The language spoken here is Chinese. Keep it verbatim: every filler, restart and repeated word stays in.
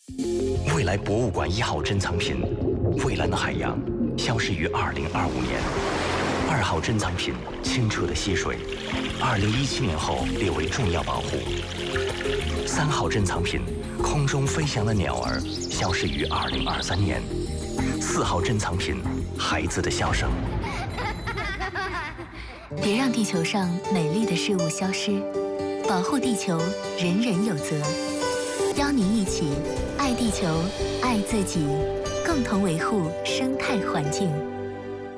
未来博物馆一号珍藏品《蔚蓝的海洋》消失于二零二五年。二号珍藏品清澈的溪水，二零一七年后列为重要保护。三号珍藏品空中飞翔的鸟儿消失于二零二三年。四号珍藏品孩子的笑声。 别让地球上美丽的事物消失，保护地球，人人有责。邀您一起爱地球，爱自己，共同维护生态环境。